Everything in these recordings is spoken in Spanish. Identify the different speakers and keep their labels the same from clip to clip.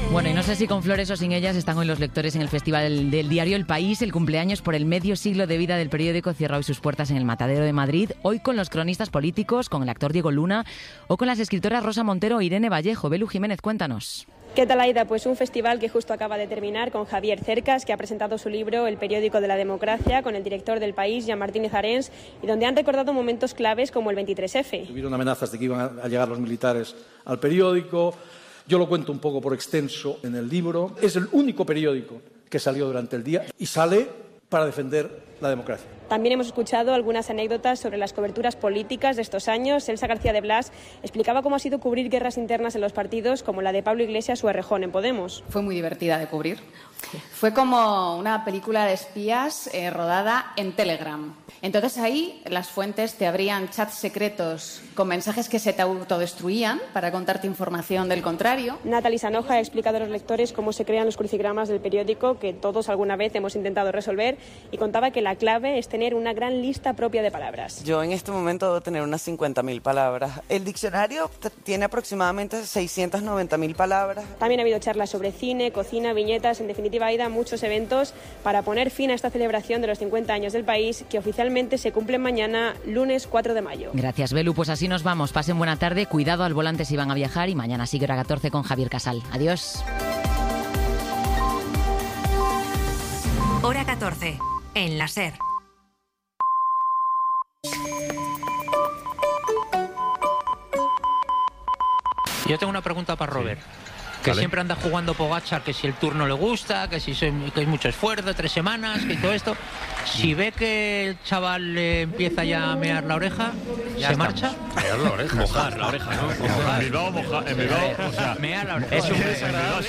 Speaker 1: Bueno, y no sé si con flores o sin ellas están hoy los lectores en el Festival del Diario El País. El cumpleaños por el medio siglo de vida del periódico cierra hoy sus puertas en el Matadero de Madrid. Hoy con los cronistas políticos, con el actor Diego Luna o con las escritoras Rosa Montero e Irene Vallejo. Belu Jiménez, cuéntanos.
Speaker 2: ¿Qué tal, Aida? Pues un festival que justo acaba de terminar con Javier Cercas, que ha presentado su libro El periódico de la democracia, con el director del País, Jean Martínez Arens, y donde han recordado momentos claves como el 23F.
Speaker 3: Tuvieron amenazas de que iban a llegar los militares al periódico. Yo lo cuento un poco por extenso en el libro. Es el único periódico que salió durante el día y sale para defender la democracia.
Speaker 2: También hemos escuchado algunas anécdotas sobre las coberturas políticas de estos años. Elsa García de Blas explicaba cómo ha sido cubrir guerras internas en los partidos, como la de Pablo Iglesias o Errejón en Podemos.
Speaker 4: Fue muy divertida de cubrir. Fue como una película de espías rodada en Telegram. Entonces ahí las fuentes te abrían chats secretos con mensajes que se te autodestruían para contarte información del contrario.
Speaker 2: Natalie Sanoja ha explicado a los lectores cómo se crean los crucigramas del periódico, que todos alguna vez hemos intentado resolver, y contaba que la clave es tener una gran lista propia de palabras.
Speaker 5: Yo en este momento debo tener unas 50.000 palabras. El diccionario tiene aproximadamente 690.000 palabras.
Speaker 2: También ha habido charlas sobre cine, cocina, viñetas, en definitiva, Aida, muchos eventos para poner fin a esta celebración de los 50 años del País, que oficialmente se cumplen mañana, lunes 4 de mayo.
Speaker 1: Gracias, Belu. Pues así nos vamos. Pasen buena tarde, cuidado al volante si van a viajar, y mañana sigue hora 14 con Javier Casal. Adiós.
Speaker 6: Hora 14, en la SER.
Speaker 7: Yo tengo una pregunta para Robert, que vale. Siempre anda jugando Pogačar, que si el Tour no le gusta, que si que hay mucho esfuerzo, 3 semanas, que todo esto. Si ve que el chaval le empieza ya a mear la oreja, ya ¿se estamos. Marcha?
Speaker 8: Mear la oreja. Mojar la oreja, ¿no?
Speaker 7: Mojar.
Speaker 8: En Bilbao, en Bilbao, o sea,
Speaker 7: mear la oreja.
Speaker 8: Es un desagradable.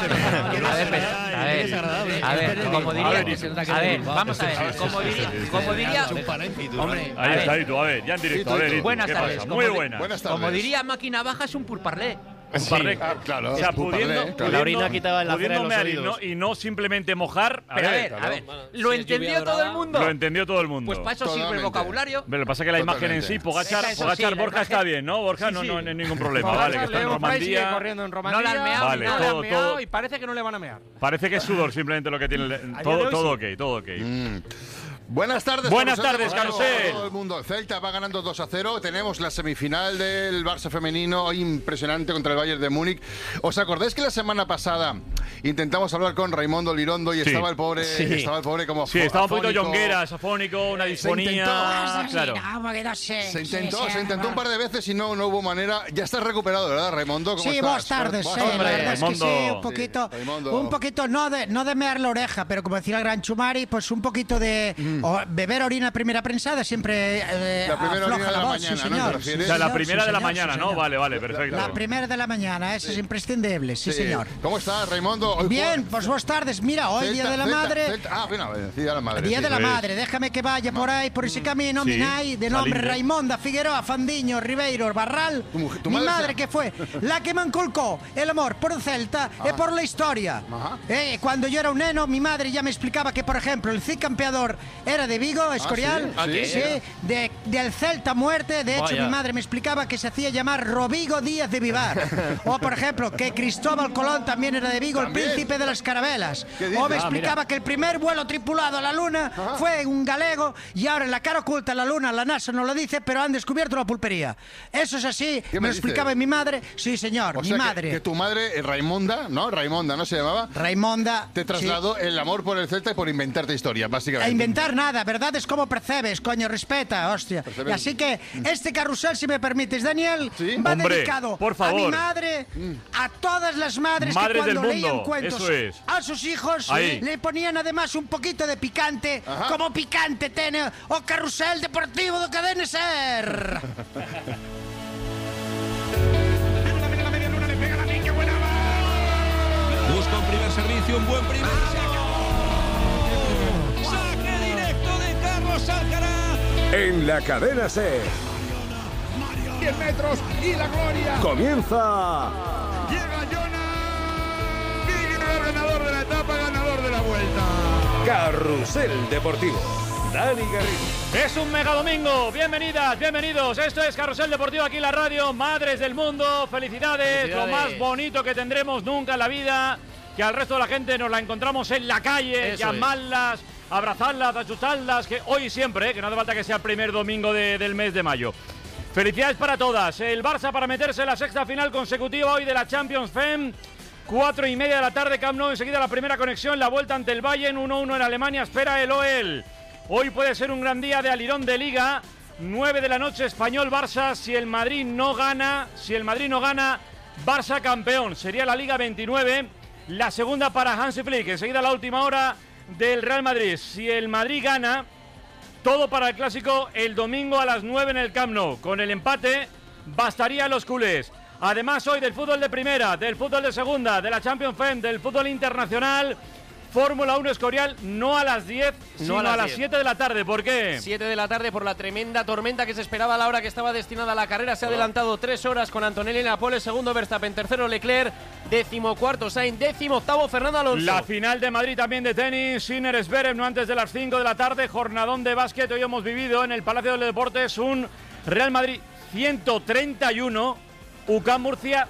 Speaker 7: A ver, como diría, vamos a ver, como diría, hombre,
Speaker 8: ahí está, Itu, a ver, ya en directo, a ver,
Speaker 7: buenas tardes,
Speaker 8: muy buenas.
Speaker 7: Como diría Máquina Baja, es un pourparlers.
Speaker 8: Sí, claro. O sea, pudiendo
Speaker 9: la orina quitaba la cera en los oídos.
Speaker 8: Y no simplemente mojar.
Speaker 7: A ver, ¿lo entendió todo el mundo?
Speaker 8: Lo entendió todo el mundo.
Speaker 7: Pues para eso sirve el vocabulario.
Speaker 8: Pero lo que pasa es que la imagen en sí, Pogačar, Borja está bien, ¿no? Borja no hay ningún problema, vale, que está en Romandía.
Speaker 9: Corriendo en Romandía.
Speaker 7: No la han meado,
Speaker 8: vale,
Speaker 7: no la han meado
Speaker 9: y parece que no le van a mear.
Speaker 8: Parece que es sudor simplemente lo que tiene. Todo ok.
Speaker 10: Buenas tardes,
Speaker 8: Carrusel.
Speaker 10: Todo el mundo. Celta va ganando 2-0. Tenemos la semifinal del Barça femenino, impresionante, contra el Bayern de Múnich. ¿Os acordáis que la semana pasada intentamos hablar con Raimundo Lirondo y estaba el pobre como
Speaker 8: sí, estaba un poquito yongueras, afónico, una disfonía.
Speaker 10: Claro. Se intentó un par de veces y no hubo manera. Ya estás recuperado, ¿verdad, Raimundo? ¿Cómo
Speaker 11: sí,
Speaker 10: estás?
Speaker 11: Buenas tardes.
Speaker 10: Hombre,
Speaker 11: es que sí, un poquito no de mear la oreja, pero como decía el gran Chumari, pues un poquito de beber orina primera prensada siempre
Speaker 10: la primera orina de la
Speaker 11: voz,
Speaker 10: mañana,
Speaker 11: sí,
Speaker 10: ¿no?
Speaker 11: señor.
Speaker 8: O sea, la primera de la mañana, ¿no? Vale, perfecto.
Speaker 11: La primera de la mañana, eso es imprescindible, sí, señor.
Speaker 10: ¿Cómo estás, Raimundo?
Speaker 11: Bien, pues buenas tardes. Mira, hoy Día de la Madre.
Speaker 10: Día de la Madre.
Speaker 11: Día de la Madre. Déjame que vaya por ahí, por ese camino. Minai, de nombre Raimonda Figueroa Fandiño Ribeiro Barral. Mi madre que fue la que me inculcó el amor por el Celta y por la historia. Cuando yo era un neno, mi madre ya me explicaba que, por ejemplo, el campeador era de Vigo, Escorial. Del Celta muerte. De hecho, mi madre me explicaba que se hacía llamar Rovigo Díaz de Vivar. O, por ejemplo, que Cristóbal Colón también era de Vigo, el príncipe de las carabelas. O me explicaba que el primer vuelo tripulado a la Luna fue un galego, y ahora en la cara oculta la Luna, la NASA no lo dice, pero han descubierto la pulpería. Eso es así, me lo explicaba mi madre. Sí, señor, mi madre.
Speaker 10: Que tu madre, Raimonda, ¿no? Raimonda, ¿no se llamaba?
Speaker 11: Raimonda.
Speaker 10: Te trasladó el amor por el Celta y por inventarte historia, básicamente.
Speaker 11: A inventar nada, ¿verdad? Es como percebes, coño, respeta, hostia. Así que este carrusel, si me permites, Daniel, va dedicado a mi madre, a todas las madres que cuando leían cuentos a sus hijos le ponían además un poquito de picante, como Picante Tene o Carrusel Deportivo de Cadena SER.
Speaker 12: Busca un primer servicio, un buen primer saque directo de Carlos Alcaraz
Speaker 13: en la Cadena SER.
Speaker 12: 10 metros y la gloria.
Speaker 13: Comienza.
Speaker 12: Llega Jonas, ganador de la etapa, ganador de la vuelta.
Speaker 13: Carrusel Deportivo. Dani Garrido.
Speaker 8: Es un mega domingo. Bienvenidas, bienvenidos. Esto es Carrusel Deportivo aquí en la radio. Madres del mundo, felicidades. Lo más bonito que tendremos nunca en la vida. que al resto de la gente nos la encontramos en la calle, llamarlas, abrazarlas, achucharlas, que hoy siempre, que no hace falta que sea el primer domingo del mes de mayo. Felicidades para todas. El Barça para meterse en la sexta final consecutiva hoy de la Champions Fem. 4:30 de la tarde, Camp Nou. Enseguida la primera conexión, la vuelta ante el Bayern. 1-1 en Alemania. Espera el OEL. Hoy puede ser un gran día de alirón de Liga. 9 de la noche, Español-Barça. Si el Madrid no gana, Barça campeón. Sería la Liga 29. La segunda para Hansi Flick. Enseguida la última hora del Real Madrid. Si el Madrid gana, todo para el clásico el domingo a las 9 en el Camp Nou. Con el empate bastaría a los culés. Además hoy del fútbol de primera, del fútbol de segunda, de la Champions Fem, del fútbol internacional. Fórmula 1 Escorial, no a las 10, sino a las 7 de la tarde. ¿Por qué?
Speaker 9: 7 de la tarde por la tremenda tormenta que se esperaba a la hora que estaba destinada a la carrera. Se ha adelantado 3 horas con Antonelli en la pole, segundo Verstappen, tercero Leclerc, 14º Sainz, 18º Fernando Alonso.
Speaker 8: La final de Madrid también de tenis, Sinner Zverev, no antes de las 5 de la tarde, jornadón de básquet. Hoy hemos vivido en el Palacio de los Deportes un Real Madrid 131, UCAM Murcia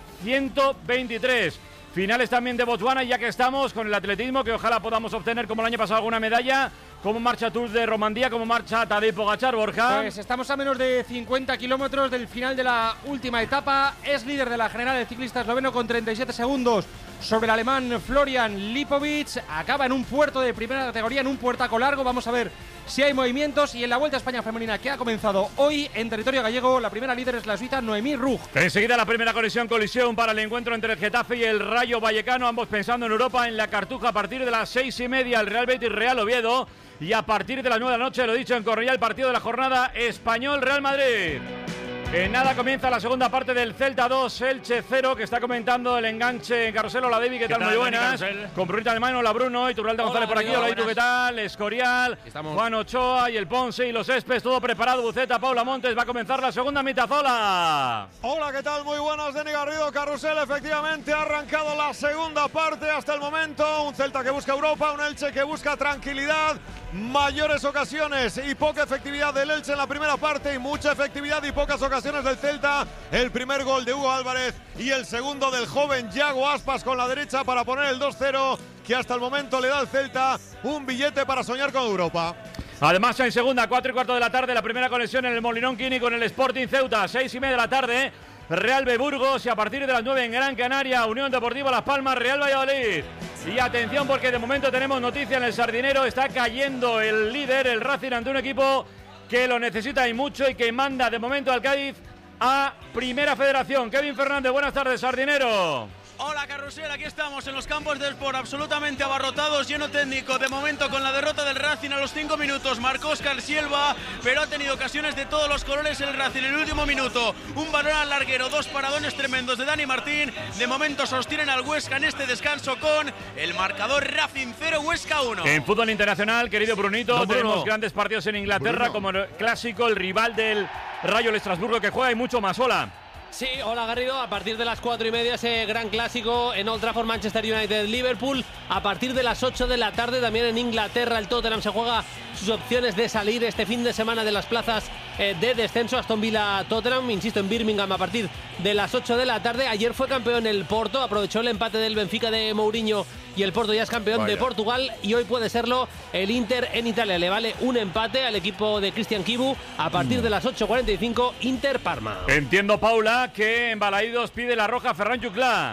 Speaker 8: 123. Finales también de Botswana, ya que estamos con el atletismo, que ojalá podamos obtener como el año pasado alguna medalla. ¿Cómo marcha Tour de Romandía? ¿Cómo marcha Tadej Pogačar, Borja?
Speaker 14: Pues estamos a menos de 50 kilómetros del final de la última etapa. Es líder de la general el ciclista esloveno con 37 segundos sobre el alemán Florian Lipovic. Acaba en un puerto de primera categoría, en un puertaco largo. Vamos a ver si hay movimientos. Y en la Vuelta a España femenina, que ha comenzado hoy en territorio gallego, la primera líder es la suiza Noemí Rug.
Speaker 8: Enseguida la primera colisión para el encuentro entre el Getafe y el Rayo Vallecano, ambos pensando en Europa, en la Cartuja, a partir de las 6:30 el Real Betis Real Oviedo, y a partir de las 9 de la noche, lo dicho, en Cornellá, el partido de la jornada, Español Real Madrid. En nada comienza la segunda parte del Celta 2, Elche 0, que está comentando el enganche en Carrusel. Hola, David, ¿qué tal? Muy buenas. Con Brunita de Mano, hola Bruno, y Turralde González por aquí. Hola, ¿y tú qué tal? Escorial, Juan Ochoa y el Ponce y los Espes, todo preparado. Buceta, Paula Montes, va a comenzar la segunda mitad. Hola,
Speaker 15: ¿qué tal? Muy buenas, Dani Garrido, Carrusel. Efectivamente ha arrancado la segunda parte hasta el momento. Un Celta que busca Europa, un Elche que busca tranquilidad, mayores ocasiones y poca efectividad del Elche en la primera parte, y mucha efectividad y pocas ocasiones del Celta. El primer gol de Hugo Álvarez y el segundo del joven Yago Aspas con la derecha para poner el 2-0, que hasta el momento le da al Celta un billete para soñar con Europa.
Speaker 8: Además, en segunda, 4:15 de la tarde, la primera conexión en el Molinón Quini con el Sporting Ceuta, 6:30 de la tarde, Real B Burgos, y a partir de las 9 en Gran Canaria, Unión Deportiva Las Palmas, Real Valladolid. Y atención, porque de momento tenemos noticia en el Sardinero, está cayendo el líder, el Racing, ante un equipo que lo necesita y mucho, y que manda de momento al Cádiz a Primera Federación. Kevin Fernández, buenas tardes, Sardinero.
Speaker 16: Hola, Carrusel, aquí estamos en los campos del Sport, absolutamente abarrotados, lleno técnico. De momento, con la derrota del Racing a los 5 minutos, marcó Óscar Silva, pero ha tenido ocasiones de todos los colores el Racing. En el último minuto, un balón al larguero, 2 paradones tremendos de Dani Martín. De momento sostienen al Huesca en este descanso con el marcador Racing 0, Huesca 1.
Speaker 8: En fútbol internacional, querido Brunito, tenemos grandes partidos en Inglaterra, como el clásico, el rival del Rayo, el Estrasburgo, que juega y mucho más. Hola.
Speaker 9: Sí, hola Garrido, a partir de las 4:30 ese gran clásico en Old Trafford, Manchester United-Liverpool. A partir de las 8 de la tarde también en Inglaterra el Tottenham se juega sus opciones de salir este fin de semana de las plazas de descenso. Aston Villa-Tottenham, insisto, en Birmingham a partir de las 8 de la tarde. Ayer fue campeón el Porto, aprovechó el empate del Benfica de Mourinho y el Porto ya es campeón de Portugal, y hoy puede serlo el Inter en Italia. Le vale un empate al equipo de Cristian Chivu a partir de las 8:45, Inter-Parma.
Speaker 8: Entiendo, Paula, que en Balaídos pide la roja Ferran Juclà.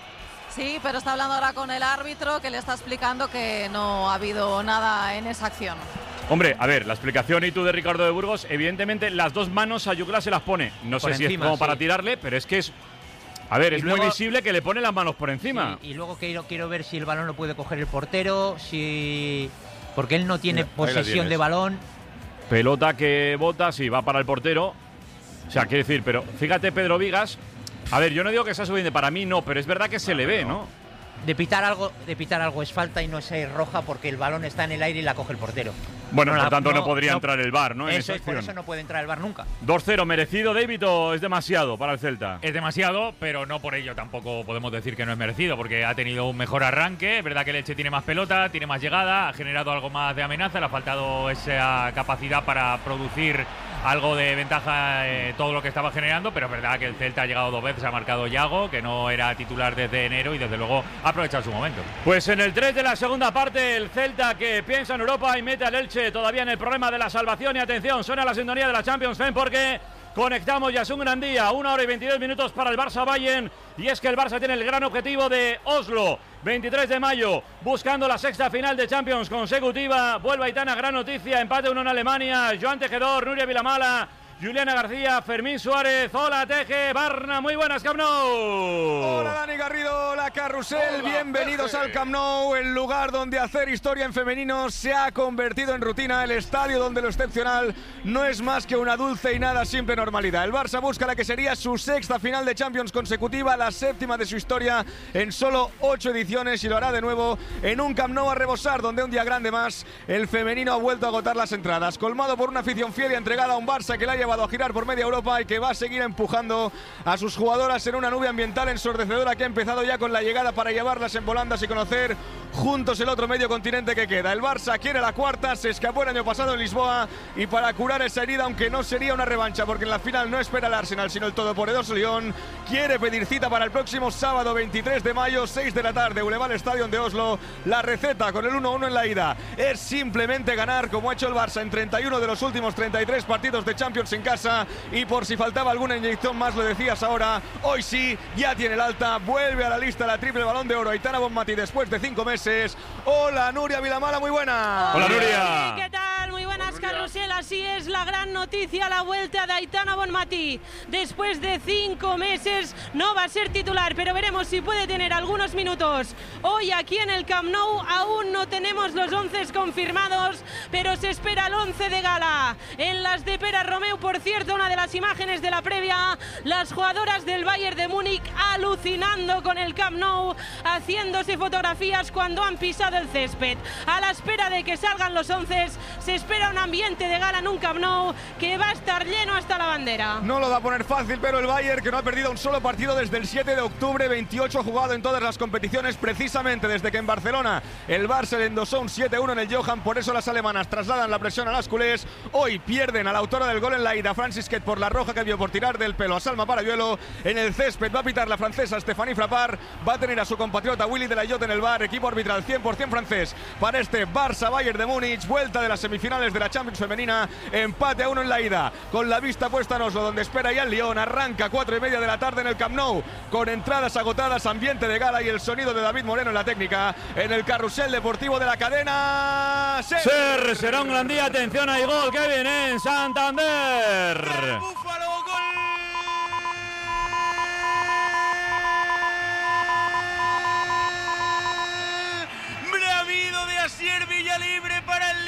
Speaker 17: Sí, pero está hablando ahora con el árbitro, que le está explicando que no ha habido nada en esa acción.
Speaker 8: Hombre, a ver, la explicación y tú de Ricardo de Burgos, evidentemente las dos manos a Juclà se las pone. No sé si es como para tirarle, pero es que es... A ver, es luego, muy visible que le pone las manos por encima.
Speaker 7: Sí, y luego quiero ver si el balón lo puede coger el portero, porque él no tiene posesión de balón.
Speaker 8: Pelota que bota, sí, va para el portero. O sea, quiere decir, pero fíjate, Pedro Vigas. A ver, yo no digo que sea suficiente, para mí no, pero es verdad que se le ve, ¿no?
Speaker 7: De pitar algo es falta y no es roja, porque el balón está en el aire y la coge el portero.
Speaker 8: Bueno, por tanto no podría entrar el VAR, ¿no?
Speaker 7: Eso es, por eso no puede entrar el VAR nunca.
Speaker 8: 2-0, merecido, David, ¿o es demasiado para el Celta?
Speaker 18: Es demasiado, pero no por ello tampoco podemos decir que no es merecido, porque ha tenido un mejor arranque. Es verdad que el Elche tiene más pelota, tiene más llegada, ha generado algo más de amenaza, le ha faltado esa capacidad para producir algo de ventaja todo lo que estaba generando, pero es verdad que el Celta ha llegado 2 veces, ha marcado Yago, que no era titular desde enero y desde luego ha aprovechado su momento.
Speaker 8: Pues en el 3 de la segunda parte, el Celta que piensa en Europa y mete al Elche todavía en el problema de la salvación. Y atención, suena la sintonía de la Champions League porque conectamos, ya es un gran día, 1 hora y 22 minutos para el Barça-Bayern, y es que el Barça tiene el gran objetivo de Oslo, 23 de mayo, buscando la 6ª final de Champions consecutiva. Vuelve Aitana, gran noticia, empate 1 en Alemania, Joan Tejedor, Nuria Vilamala, Juliana García, Fermín Suárez. Hola Teje, Barna, muy buenas, Camp Nou.
Speaker 19: Hola Dani Garrido, hola Carrusel, bienvenidos al Camp Nou, el lugar donde hacer historia en femenino se ha convertido en rutina, el estadio donde lo excepcional no es más que una dulce y nada simple normalidad. El Barça busca la que sería su 6ª final de Champions consecutiva, la 7ª de su historia en solo 8 ediciones, y lo hará de nuevo en un Camp Nou a rebosar, donde un día grande más el femenino ha vuelto a agotar las entradas, colmado por una afición fiel y entregada a un Barça que la ha llevado a girar por media Europa y que va a seguir empujando a sus jugadoras en una nube ambiental ensordecedora que ha empezado ya con la llegada para llevarlas en volandas y conocer juntos el otro medio continente que queda. El Barça quiere la 4ª, se escapó el año pasado en Lisboa, y para curar esa herida, aunque no sería una revancha porque en la final no espera el Arsenal sino el todopoderoso Lyon, quiere pedir cita para el próximo sábado 23 de mayo, 6 de la tarde, Boulevard Stadium de Oslo. La receta con el 1-1 en la ida es simplemente ganar, como ha hecho el Barça en 31 de los últimos 33 partidos de Champions en casa, y por si faltaba alguna inyección más, lo decías ahora, hoy sí, ya tiene el alta, vuelve a la lista la triple Balón de Oro Aitana Bonmatí después de 5 meses. Hola Nuria Vilamala, muy buena.
Speaker 8: Hola Nuria.
Speaker 20: ¿Qué tal? Muy buenas, Carrusel. Así es, la gran noticia, la vuelta de Aitana Bonmatí. Después de 5 meses no va a ser titular, pero veremos si puede tener algunos minutos. Hoy aquí en el Camp Nou aún no tenemos los 11 confirmados, pero se espera el 11 de gala. En las de Pera Romeu, por cierto, una de las imágenes de la previa, las jugadoras del Bayern de Múnich alucinando con el Camp Nou, haciéndose fotografías cuando han pisado el césped. A la espera de que salgan los 11, se espera un ambiente de gala en un Camp Nou que va a estar lleno hasta la bandera.
Speaker 19: No lo va a poner fácil, pero el Bayern, que no ha perdido un solo partido desde el 7 de octubre, 28 jugado en todas las competiciones, precisamente desde que en Barcelona el Barça le endosó un 7-1 en el Johan. Por eso las alemanas trasladan la presión a las culés. Hoy pierden a la autora del gol en la ida, Francis Quet, por la roja que vio por tirar del pelo a Salma Parayuelo. En el césped va a pitar la francesa Stéphanie Frappart, va a tener a su compatriota Willy de la Llotte en el bar. Equipo arbitral 100% francés para este Barça-Bayern de Múnich, vuelta de las semifinales de la Champions femenina, empate a 1 en la ida, con la vista puesta en Oslo, donde espera ya el Lyon. Arranca 4:30 de la tarde en el Camp Nou, con entradas agotadas, ambiente de gala y el sonido de David Moreno en la técnica, en el carrusel deportivo de la cadena
Speaker 8: SER. Será un gran día, atención, hay gol que viene en Santander.
Speaker 16: Asier Villalibre para el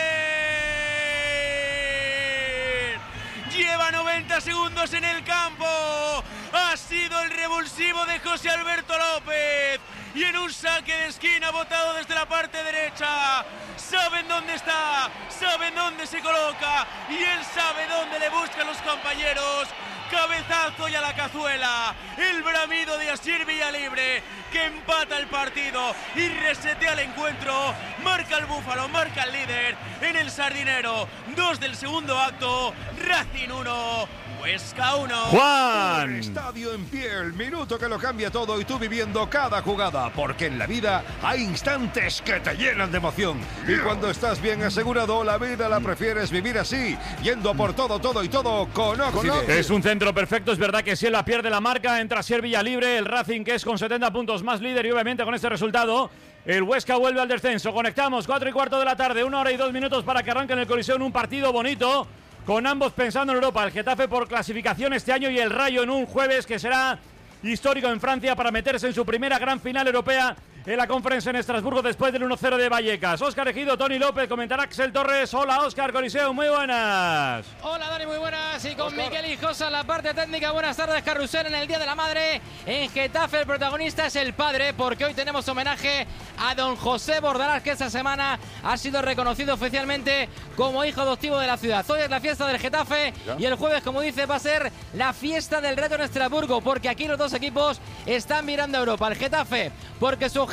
Speaker 16: líder. Lleva 90 segundos en el campo. Ha sido el revulsivo de José Alberto López. Y en un saque de esquina botado desde la parte derecha. Saben dónde está, saben dónde se coloca. Y él sabe dónde le buscan los compañeros. Cabezazo y a la cazuela. El bramido de Asier Villalibre, que empata el partido y resetea el encuentro. Marca el Búfalo, marca el líder en el Sardinero. 2 del segundo acto. Racing 1, Huesca 1.
Speaker 8: Juan.
Speaker 13: El estadio en pie, el minuto que lo cambia todo y tú viviendo cada jugada, porque en la vida hay instantes que te llenan de emoción. Y cuando estás bien asegurado, la vida la prefieres vivir así, yendo por todo, todo y todo con Occident.
Speaker 8: Es un centro perfecto, es verdad que si él la pierde la marca, entra Asier Villalibre, el Racing, que es con 70 puntos más líder, y obviamente con este resultado el Huesca vuelve al descenso. Conectamos 4:15 de la tarde, 1 hora y 2 minutos para que arranque en el Coliseo en un partido bonito, con ambos pensando en Europa. El Getafe por clasificación este año y el Rayo en un jueves que será histórico en Francia para meterse en su primera gran final europea en la conferencia en Estrasburgo después del 1-0 de Vallecas. Óscar Ejido, Tony López, comentará Axel Torres. Hola Óscar, Coliseo, muy buenas.
Speaker 21: Hola Dani, muy buenas. Y con Miquel Hijosa en la parte técnica. Buenas tardes, Carrusel, en el Día de la Madre. En Getafe el protagonista es el padre, porque hoy tenemos homenaje a don José Bordalás, que esta semana ha sido reconocido oficialmente como hijo adoptivo de la ciudad. Hoy es la fiesta del Getafe y el jueves, como dice, va a ser la fiesta del reto en Estrasburgo, porque aquí los dos equipos están mirando a Europa. El Getafe, porque su objetivo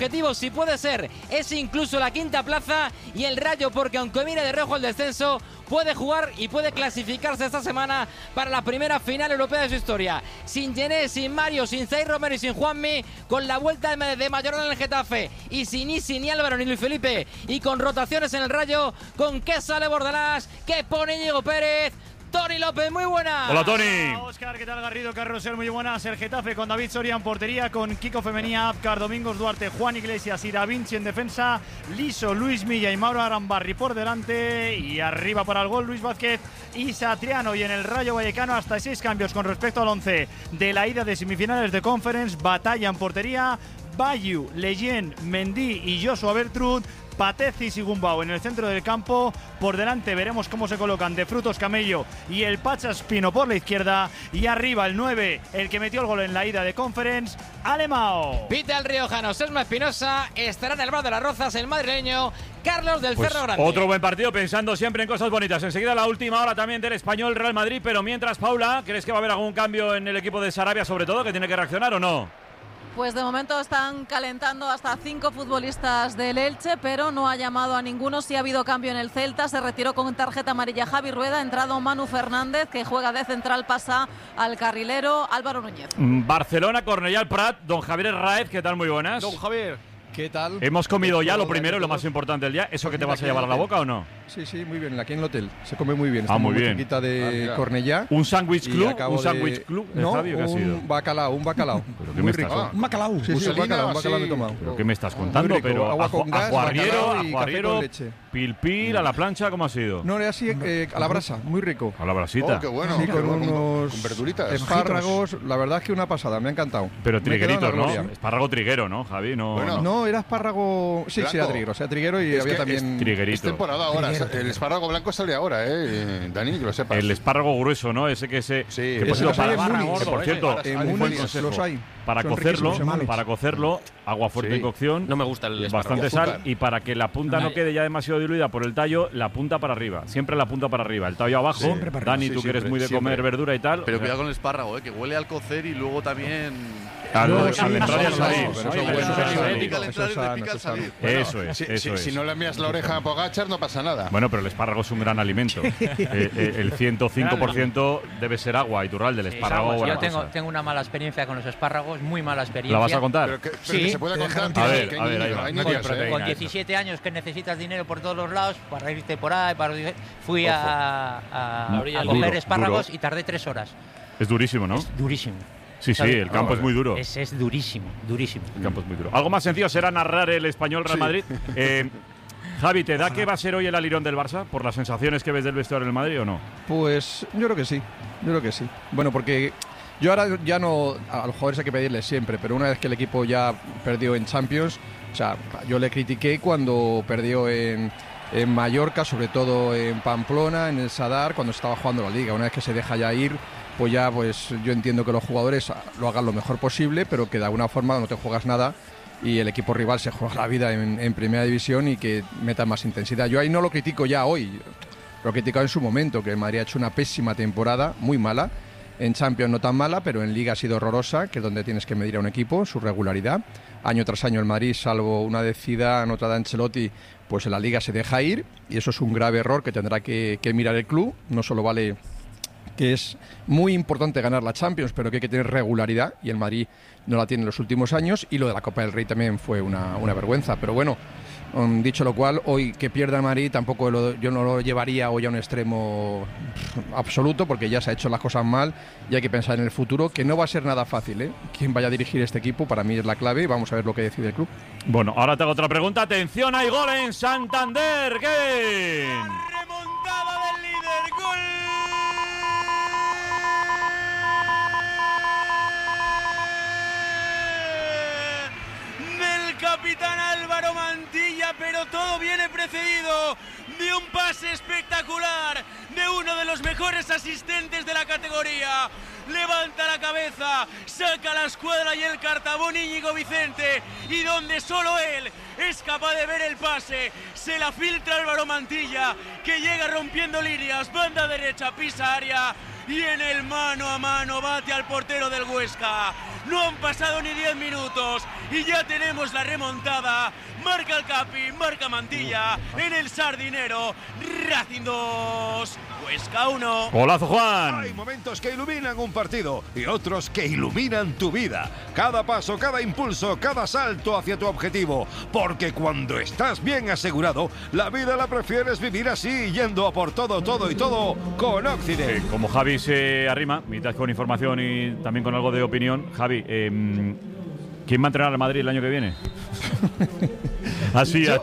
Speaker 21: objetivo, si puede ser, es incluso la quinta plaza, y el Rayo, porque aunque mire de reojo el descenso, puede jugar y puede clasificarse esta semana para la primera final europea de su historia. Sin Gené, sin Mario, sin Zay Romero y sin Juanmi, con la vuelta de Mayorga en el Getafe, y sin Isi, ni Álvaro, ni Luis Felipe, y con rotaciones en el Rayo, con qué sale Bordalás, qué pone Íñigo Pérez. Tony López, muy buena.
Speaker 8: Hola, Tony.
Speaker 3: Hola, Óscar, ¿qué tal? Garrido, Carrusel, muy buenas. El Getafe con David Soria en portería, con Kiko Femenía, Apcar, Domingos Duarte, Juan Iglesias y Da Vinci en defensa, Liso, Luis Milla y Mauro Arambarri por delante, y arriba para el gol Luis Vázquez y Satriano. Y en el Rayo Vallecano hasta 6 cambios con respecto al 11 de la ida de semifinales de Conference. Batalla en portería, Bayu, Leyen, Mendy y Joshua Bertrud. Patezis y Gumbau en el centro del campo. Por delante veremos cómo se colocan De Frutos, Camello y el Pachaspino por la izquierda. Y arriba el 9, el que metió el gol en la ida de Conference, Alemão.
Speaker 21: Pita el riojano, Sesma Espinosa. Estará en el bar de las Rozas el madrileño Carlos del Cerro Grande.
Speaker 8: Otro buen partido, pensando siempre en cosas bonitas. Enseguida la última hora también del Español Real Madrid. Pero mientras, Paula, ¿crees que va a haber algún cambio en el equipo de Sarabia, sobre todo, que tiene que reaccionar o no?
Speaker 17: Pues de momento están calentando hasta 5 futbolistas del Elche, pero no ha llamado a ninguno. Sí ha habido cambio en el Celta, se retiró con tarjeta amarilla Javi Rueda, ha entrado Manu Fernández, que juega de central, pasa al carrilero Álvaro Núñez.
Speaker 8: Barcelona, Cornellà al Prat, don Javier Herráez, ¿qué tal? Muy buenas.
Speaker 3: Don Javier.
Speaker 22: ¿Qué tal?
Speaker 8: Hemos comido ya lo primero y lo más importante del día. ¿Eso que te vas a llevar a la boca o no?
Speaker 22: Sí, sí, muy bien. Aquí en el hotel se come muy bien.
Speaker 8: Ah, muy bien.
Speaker 22: Cerquita de Cornellà.
Speaker 8: ¿Un sándwich club? ¿Un sándwich club?
Speaker 22: No,
Speaker 8: Fabio, ¿qué ha sido?
Speaker 22: un bacalao.
Speaker 8: ¿Pero qué
Speaker 22: muy
Speaker 8: me
Speaker 22: rico.
Speaker 8: estás?
Speaker 22: Un bacalao. Sí, sí, un bacalao me he tomado.
Speaker 8: ¿Pero qué me estás contando? Pero
Speaker 22: agua con gas,
Speaker 8: ajuarriero, pil, a la plancha, ¿cómo ha sido?
Speaker 22: No, era así a la brasa, muy rico.
Speaker 8: A la brasita.
Speaker 10: Oh, qué bueno.
Speaker 22: Sí, con unos
Speaker 10: con verduritas.
Speaker 22: Espárragos, la verdad es que una pasada, me ha encantado.
Speaker 8: Pero trigueritos, ¿no? Espárrago triguero, ¿no, Javi?
Speaker 22: No, era espárrago. Sí, sí, era triguero y había también.
Speaker 8: Triguerito.
Speaker 10: Es temporada ahora. El espárrago blanco sale ahora, Dani, que lo sepas.
Speaker 8: El espárrago grueso, ¿no? Ese que se.
Speaker 10: Sí,
Speaker 8: que por cierto, un buen consejo.
Speaker 22: Los hay.
Speaker 8: Para cocerlo, agua fuerte en cocción.
Speaker 9: No me gusta el espárrago.
Speaker 8: Bastante sal, y para que la punta no quede ya demasiado diluida por el tallo, la punta para arriba. Siempre la punta para arriba. El tallo abajo. Dani, tú que eres muy de comer verdura y tal.
Speaker 23: Pero cuidado con el espárrago, que huele al cocer y luego también.
Speaker 8: Al entrar y al salir. Eso es.
Speaker 10: Si no le envías la oreja a Pogačar, no pasa nada.
Speaker 8: Bueno, pero el espárrago es un gran alimento. El 105% debe ser agua, Iturralde, del espárrago.
Speaker 7: Yo tengo una mala experiencia con los espárragos, muy mala experiencia.
Speaker 8: ¿La vas a contar?
Speaker 10: Pero que se puede contar.
Speaker 8: A ver, ahí va.
Speaker 7: Con 17 años que necesitas dinero por todos los lados, para irte por ahí, fui a coger espárragos y tardé 3 horas.
Speaker 8: Es durísimo, ¿no?
Speaker 7: Es durísimo.
Speaker 8: Sí, el campo es muy duro.
Speaker 7: Es durísimo.
Speaker 8: El campo es muy duro. Algo más sencillo será narrar el Español Real Madrid. Javi, ¿te da que va a ser hoy el alirón del Barça por las sensaciones que ves del vestuario del Madrid o no?
Speaker 22: Pues yo creo que sí. Bueno, porque yo ahora ya no, a los jugadores hay que pedirles siempre, pero una vez que el equipo ya perdió en Champions, o sea, yo le critiqué cuando perdió en Mallorca, sobre todo en Pamplona, en el Sadar, cuando estaba jugando la Liga. Una vez que se deja ya ir, pues yo entiendo que los jugadores lo hagan lo mejor posible, pero que de alguna forma no te juegas nada y el equipo rival se juega la vida en primera división y que meta más intensidad. Yo ahí no lo critico ya hoy, lo he criticado en su momento, que el Madrid ha hecho una pésima temporada, muy mala. En Champions no tan mala, pero en Liga ha sido horrorosa, que es donde tienes que medir a un equipo, su regularidad. Año tras año el Madrid, salvo una decida anotada de Ancelotti, pues en la Liga se deja ir, y eso es un grave error que tendrá que mirar el club. No solo vale que es muy importante ganar la Champions, pero que hay que tener regularidad, y el Madrid no la tiene en los últimos años, y lo de la Copa del Rey también fue una vergüenza. Pero bueno, dicho lo cual, hoy que pierda el Madrid tampoco yo no lo llevaría hoy a un extremo absoluto, porque ya se ha hecho las cosas mal y hay que pensar en el futuro, que no va a ser nada fácil, Quien vaya a dirigir este equipo para mí es la clave, y vamos a ver lo que decide el club.
Speaker 8: Bueno, ahora te hago otra pregunta. Atención, hay gol en Santander. ¿Qué?
Speaker 16: Remontada del líder, gol del capitán Álvaro Mantilla, pero todo viene precedido de un pase espectacular de uno de los mejores asistentes de la categoría. Levanta la cabeza, saca la escuadra y el cartabón Íñigo Vicente, y donde solo él es capaz de ver el pase, se la filtra Álvaro Mantilla, que llega rompiendo líneas, banda derecha, pisa área, y en el mano a mano bate al portero del Huesca. No han pasado ni 10 minutos y ya tenemos la remontada. Marca el Capi, marca Mantilla en el Sardinero. Racing 2, Huesca 1.
Speaker 8: Golazo, Juan.
Speaker 13: Hay momentos que iluminan un partido y otros que iluminan tu vida. Cada paso, cada impulso, cada salto hacia tu objetivo. Porque cuando estás bien asegurado, la vida la prefieres vivir así, yendo a por todo, todo y todo con Occident.
Speaker 8: Como Javi se arrima, mitad con información y también con algo de opinión. Javi, ¿quién va a entrenar al Madrid el año que viene? Así,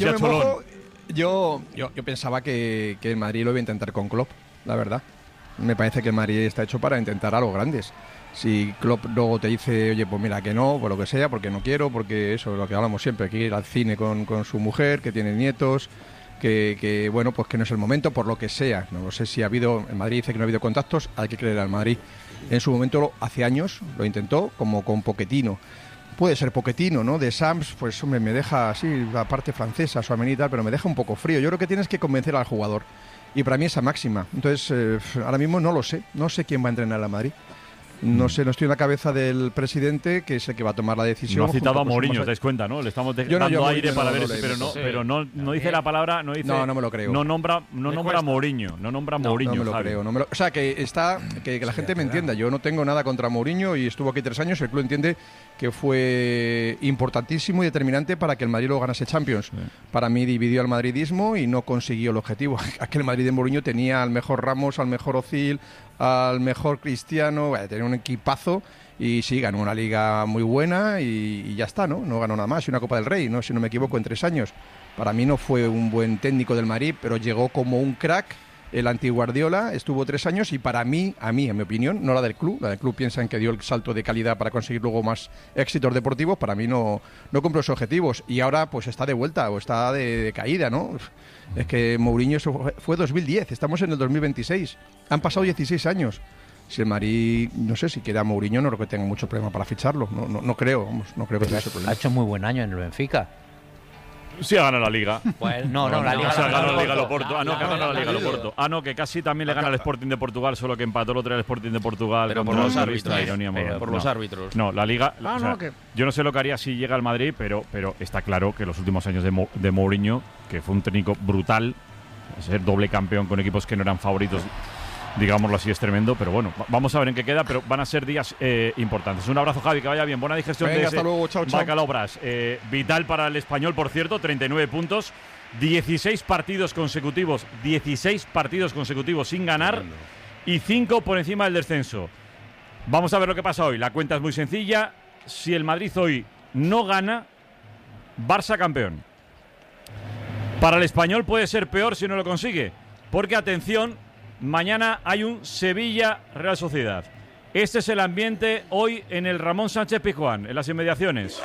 Speaker 22: yo pensaba que el Madrid lo iba a intentar con Klopp, la verdad. Me parece que el Madrid está hecho para intentar algo grandes. Si Klopp luego te dice, oye, pues mira que no, por lo que sea, porque no quiero, porque eso es lo que hablamos siempre, que ir al cine con su mujer, que tiene nietos, que bueno, pues que no es el momento, por lo que sea. No lo sé si ha habido, el Madrid dice que no ha habido contactos, hay que creer al Madrid. En su momento, hace años, lo intentó, como con Pochettino. Puede ser Pochettino, ¿no? De Sams, pues hombre, me deja así, la parte francesa, su amenita, pero me deja un poco frío. Yo creo que tienes que convencer al jugador. Y para mí esa máxima. Entonces, ahora mismo no lo sé. No sé quién va a entrenar a Madrid. No sé, no estoy en la cabeza del presidente, que es el que va a tomar la decisión.
Speaker 8: No ha citado a Mourinho, te das cuenta, ¿no? Le estamos dando aire para ver, pero no dice la palabra, no dice.
Speaker 22: No me lo creo.
Speaker 8: No nombra a Mourinho, no nombra a Mourinho.
Speaker 22: No me lo creo. O sea, que la gente me entienda. Yo no tengo nada contra Mourinho y estuvo aquí 3 años. El club entiende que fue importantísimo y determinante para que el Madrid lo ganase Champions. Sí. Para mí dividió al madridismo y no consiguió el objetivo. Aquel Madrid de Mourinho tenía al mejor Ramos, al mejor Ozil, al mejor Cristiano, tenía un equipazo y sí, ganó una liga muy buena y ya está, ¿no? No ganó nada más, y una Copa del Rey, ¿no? Si no me equivoco, en 3 años. Para mí no fue un buen técnico del Madrid, pero llegó como un crack. El anti-Guardiola estuvo 3 años y para mí, en mi opinión, no la del club piensan que dio el salto de calidad para conseguir luego más éxitos deportivos, para mí no cumplió sus objetivos y ahora pues está de vuelta o está de caída, ¿no? Es que Mourinho fue 2010, estamos en el 2026, han pasado 16 años. Si el Madrid, no sé si queda Mourinho, no creo que tenga mucho problema para ficharlo, no creo, no creo que tenga ese problema.
Speaker 7: Ha hecho muy buen año en el Benfica.
Speaker 8: Sí ha ganado la Liga.
Speaker 7: Bueno, la Liga.
Speaker 8: Ha ganado la Liga al Oporto. Que ha ganado la Liga al Oporto. Que casi también le gana al Sporting de Portugal, solo que empató el otro el Sporting de Portugal.
Speaker 19: Pero por los árbitros.
Speaker 8: Por los árbitros. No, la Liga. Yo no sé lo que haría si llega al Madrid, pero está claro que los últimos años de Mourinho, que fue un técnico brutal, ser doble campeón con equipos que no eran favoritos, digámoslo así, es tremendo, pero bueno, vamos a ver en qué queda, pero van a ser días importantes. Un abrazo, Javi, que vaya bien, buena digestión.
Speaker 22: Venga, hasta luego, chao.
Speaker 8: Bacalao Brás. Vital para el Español, por cierto, 39 puntos, 16 partidos consecutivos sin ganar y 5 por encima del descenso. Vamos a ver lo que pasa hoy. La cuenta es muy sencilla. Si el Madrid hoy no gana, Barça campeón. Para el Español puede ser peor si no lo consigue, porque atención, mañana hay un Sevilla-Real Sociedad. Este es el ambiente hoy en el Ramón Sánchez Pizjuán, en las inmediaciones.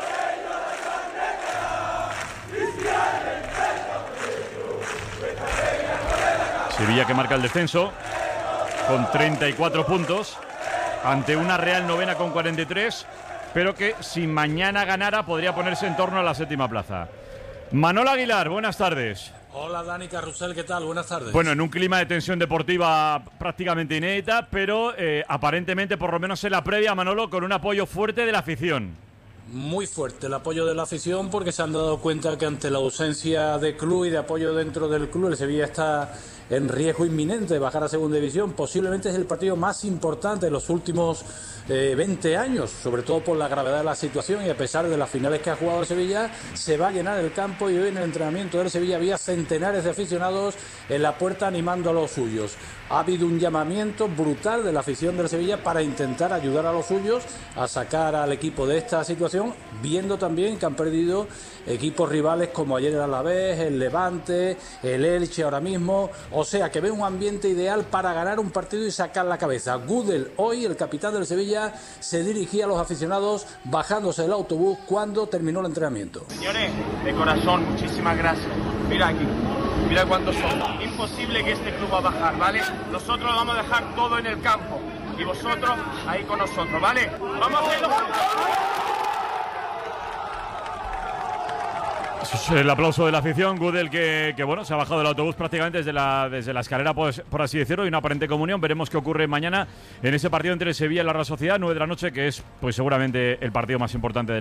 Speaker 8: Sevilla que marca el descenso con 34 puntos ante una Real novena con 43, pero que si mañana ganara podría ponerse en torno a la 7ª plaza. Manolo Aguilar, buenas tardes.
Speaker 2: Hola Dani Carrusel, ¿qué tal? Buenas tardes.
Speaker 8: Bueno, en un clima de tensión deportiva prácticamente inédita, pero aparentemente, por lo menos en la previa, Manolo, con un apoyo fuerte de la afición.
Speaker 2: Muy fuerte el apoyo de la afición, porque se han dado cuenta que ante la ausencia de club y de apoyo dentro del club, el Sevilla está en riesgo inminente de bajar a segunda división. Posiblemente es el partido más importante de los últimos 20 años, sobre todo por la gravedad de la situación, y a pesar de las finales que ha jugado el Sevilla, se va a llenar el campo y hoy en el entrenamiento del Sevilla había centenares de aficionados en la puerta animando a los suyos. Ha habido un llamamiento brutal de la afición del Sevilla para intentar ayudar a los suyos a sacar al equipo de esta situación, viendo también que han perdido equipos rivales como ayer el Alavés, el Levante, el Elche ahora mismo. O sea que ve un ambiente ideal para ganar un partido y sacar la cabeza. Gudel, hoy el capitán del Sevilla, se dirigía a los aficionados bajándose del autobús cuando terminó el entrenamiento.
Speaker 4: Señores, de corazón, muchísimas gracias. Mira aquí, mira cuántos son. Imposible que este club va a bajar, ¿vale? Nosotros vamos a dejar todo en el campo y vosotros ahí con nosotros, ¿vale? Vamos a hacerlo.
Speaker 8: El aplauso de la afición, Gudel que bueno, se ha bajado del autobús prácticamente desde la escalera, por así decirlo, y una aparente comunión. Veremos qué ocurre mañana en ese partido entre Sevilla y la Real Sociedad, 9 de la noche, que es pues seguramente el partido más importante de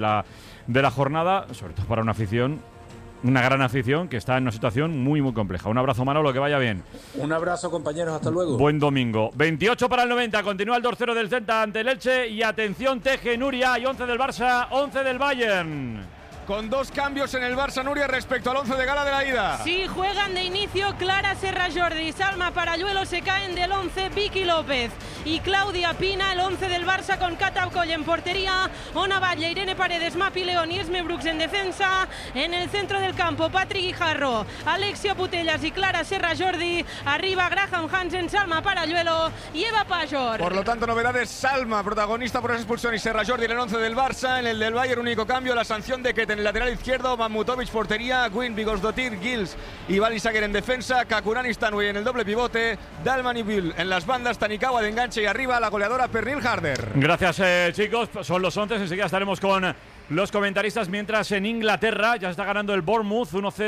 Speaker 8: la jornada, sobre todo para una afición, una gran afición que está en una situación muy muy compleja. Un abrazo, Manolo, que vaya bien.
Speaker 2: Un abrazo, compañeros, hasta luego.
Speaker 8: Buen domingo. 28 para el 90, continúa el 2-0 del Celta ante el Elche y atención, Teje, Nuria, y 11 del Barça, 11 del Bayern.
Speaker 19: Con 2 cambios en el Barça, Nuria, respecto al 11 de gala de la ida.
Speaker 20: Sí, juegan de inicio Clara Serra Jordi, Salma Paralluelo, se caen del 11 Vicky López y Claudia Pina. El 11 del Barça con Cata Ocolle en portería, Ona Batlle, Irene Paredes, Mapi León y Esme Brooks en defensa. En el centro del campo, Patrick Guijarro, Alexia Putellas y Clara Serra Jordi. Arriba Graham Hansen, Salma Paralluelo y Eva Pajor.
Speaker 19: Por lo tanto, novedades: Salma, protagonista por esa expulsión, y Serra Jordi en el 11 del Barça. En el del Bayern, único cambio, la sanción de que en el lateral izquierdo, Mamutovic portería, Gwyn, Bigosdottir, Gils y Balisager en defensa, Kakurani Stanway en el doble pivote, Dalman y Bill en las bandas, Tanikawa de enganche y arriba la goleadora Pernil Harder.
Speaker 8: Gracias, chicos, son los 11, enseguida estaremos con los comentaristas, mientras en Inglaterra ya está ganando el Bournemouth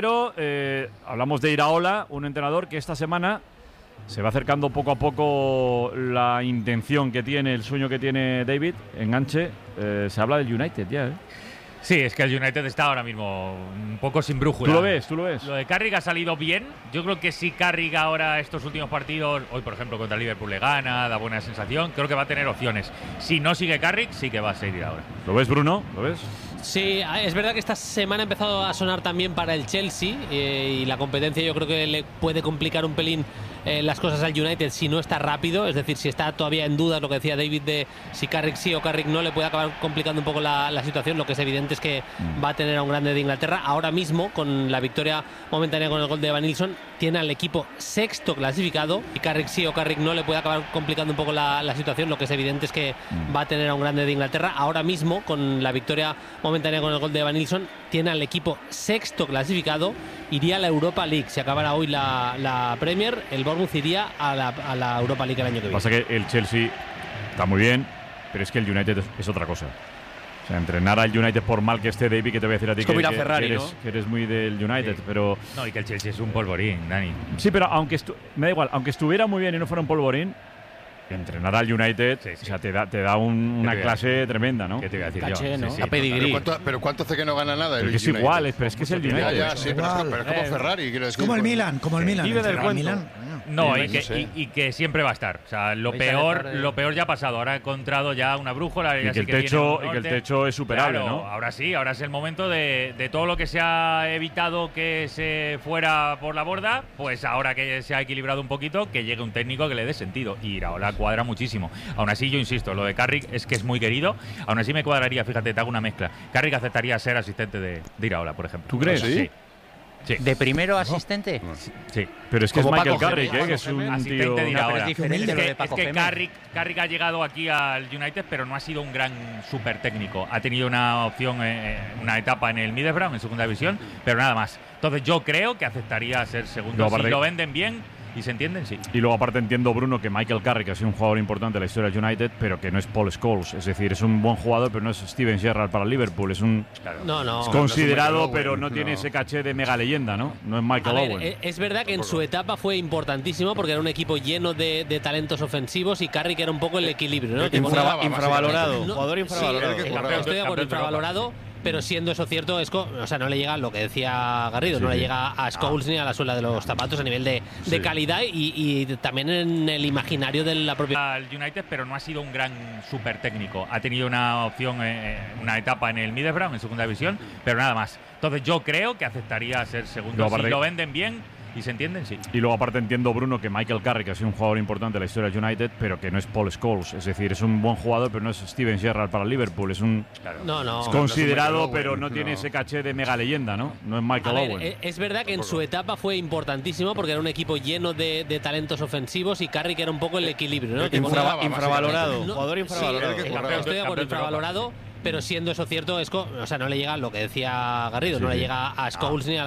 Speaker 8: 1-0. Hablamos de Iraola, un entrenador que esta semana se va acercando poco a poco la intención que tiene, el sueño que tiene David, enganche. Se habla del United ya,
Speaker 18: Sí, es que el United está ahora mismo un poco sin brújula.
Speaker 8: ¿Tú lo ves?
Speaker 18: Lo de Carrick ha salido bien. Yo creo que si Carrick ahora estos últimos partidos, hoy por ejemplo contra el Liverpool le gana, da buena sensación, creo que va a tener opciones. Si no sigue Carrick, sí que va a seguir ahora.
Speaker 8: ¿Lo ves, Bruno? ¿Lo ves?
Speaker 9: Sí, es verdad que esta semana ha empezado a sonar también para el Chelsea y la competencia yo creo que le puede complicar un pelín las cosas al United si no está rápido, es decir, si está todavía en dudas, lo que decía David, de si Carrick sí o Carrick no, le puede acabar complicando un poco la situación. Lo que es evidente es que va a tener a un grande de Inglaterra. Ahora mismo, con la victoria momentánea con el gol de Evan Nilsson, tiene al equipo sexto clasificado, y Carrick sí o Carrick no, le puede acabar complicando un poco la situación. Lo que es evidente es que va a tener a un grande de Inglaterra. Ahora mismo, con la victoria momentánea con el gol de Evan Nilsson, tiene al equipo sexto clasificado, iría a la Europa League. Si acabara hoy la Premier, el Bournemouth iría a la Europa League el año que viene.
Speaker 8: Pasa que el Chelsea está muy bien, pero es que el United es otra cosa. O sea, entrenar al United, por mal que esté, David, que te voy a decir a ti
Speaker 19: es como ir a Ferrari,
Speaker 8: que eres muy del United, pero...
Speaker 18: No, y que el Chelsea es un polvorín, Dani.
Speaker 8: Sí, pero me da igual, aunque estuviera muy bien y no fuera un polvorín, entrenar al United, o sea, te da una clase tremenda, ¿no?
Speaker 18: ¿Qué te voy a decir
Speaker 9: Caché,
Speaker 18: yo?
Speaker 9: ¿no?
Speaker 18: Sí,
Speaker 9: a pedigrí.
Speaker 10: Pero ¿cuánto hace que no gana nada?
Speaker 8: Pero que es igual, pero es que es el United.
Speaker 10: Ya, sí, pero es como Ferrari, quiero decir.
Speaker 11: Como el Milan,
Speaker 8: Vive del cuento.
Speaker 11: Milan.
Speaker 18: No, y que siempre va a estar. O sea, lo peor ya ha pasado. Ahora ha encontrado ya una brújula.
Speaker 8: Y que el techo es superable,
Speaker 18: claro,
Speaker 8: ¿no?
Speaker 18: Ahora sí, ahora es el momento de todo lo que se ha evitado que se fuera por la borda, pues ahora que se ha equilibrado un poquito, que llegue un técnico que le dé sentido. Y Iraola cuadra muchísimo. Aún así, yo insisto, lo de Carrick es que es muy querido. Aún así me cuadraría, fíjate, te hago una mezcla. Carrick aceptaría ser asistente de Iraola, por ejemplo.
Speaker 8: ¿Tú crees?
Speaker 18: Sí.
Speaker 7: Sí. ¿De primero asistente?
Speaker 18: Sí.
Speaker 8: Pero es que
Speaker 18: como
Speaker 8: es Michael
Speaker 18: Paco
Speaker 8: Carrick, que es un
Speaker 18: asistente
Speaker 8: tío...
Speaker 18: de Iraola.
Speaker 7: Es
Speaker 18: que Carrick ha llegado aquí al United, pero no ha sido un gran súper técnico. Ha tenido una opción, una etapa en el Middlesbrough, en segunda división, pero nada más. Entonces yo creo que aceptaría ser segundo. Si lo venden bien y se entienden, sí.
Speaker 8: Y luego aparte entiendo, Bruno, que Michael Carrick ha sido un jugador importante de la historia del United, pero que no es Paul Scholes. Es decir, es un buen jugador, pero no es Steven Gerrard para el Liverpool. Es un es considerado, pero no tiene ese caché de mega leyenda, ¿no? No es Michael Owen.
Speaker 9: Es verdad que en su etapa fue importantísimo porque era un equipo lleno de talentos ofensivos y Carrick era un poco el equilibrio, ¿no?
Speaker 19: Infravalorado. Jugador infravalorado.
Speaker 9: Estoy de acuerdo, infravalorado. Pero siendo eso cierto, no le llega lo que decía Garrido, no le llega a Scholes ni a la suela de los zapatos a nivel de calidad y también en el imaginario de la propia...
Speaker 18: Al United, pero no ha sido un gran súper técnico. Ha tenido una opción, una etapa en el Middlesbrough, en segunda división, pero nada más. Entonces yo creo que aceptaría ser segundo. Si lo venden bien y se entienden, sí.
Speaker 8: Y luego aparte entiendo, Bruno, que Michael Carrick ha sido un jugador importante de la historia del United, pero que no es Paul Scholes. Es decir, es un buen jugador, pero no es Steven Gerrard para el Liverpool. Es un es considerado, pero no tiene ese caché de mega leyenda, ¿no? No es Michael Owen.
Speaker 9: Es verdad que en su etapa fue importantísimo porque era un equipo lleno de talentos ofensivos y Carrick era un poco el equilibrio, ¿no?
Speaker 19: Infravalorado. Jugador infravalorado.
Speaker 9: Estoy de acuerdo, infravalorado. Pero siendo eso cierto, no le llega lo que decía Garrido, no le llega a Scholes ni a